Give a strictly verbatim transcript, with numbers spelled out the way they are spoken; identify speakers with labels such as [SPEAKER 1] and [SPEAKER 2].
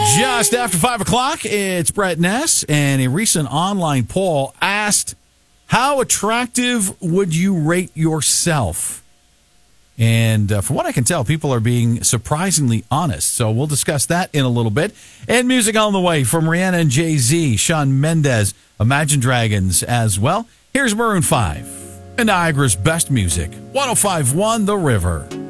[SPEAKER 1] Just after five o'clock, it's Brett Ness, and a recent online poll asked, how attractive would you rate yourself? And uh, from what I can tell, people are being surprisingly honest. So we'll discuss that in a little bit. And music on the way from Rihanna and Jay-Z, Shawn Mendes, Imagine Dragons as well. Here's Maroon five and Niagara's best music, one oh five point one The River.